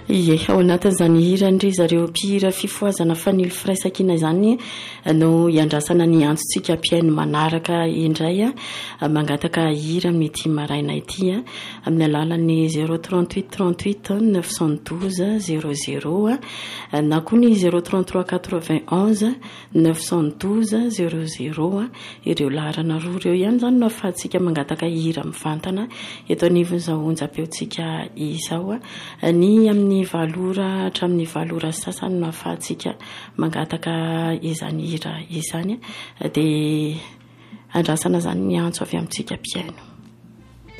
Ie, ao anatin'izany hira ndry zareo mpihira fifoazana fanilo firaisankina izany no iandrasana ny antsontsika mpiaino manaraka indray mangataka hira mety maraina ity amin'ny alalan'ny 038 38 912 00 na koa ny 033 91 912 00 ireo laharana roa ireo ihany zany no ahafahantsika mangataka hira mivantana eto anivon'izao onjam-peontsika izao ny amin'ny valora hatramin'ny valora sasany no ahafahantsika mangataka izany hira izany dia andrasana zany ny antso avy amintsika mpiaino.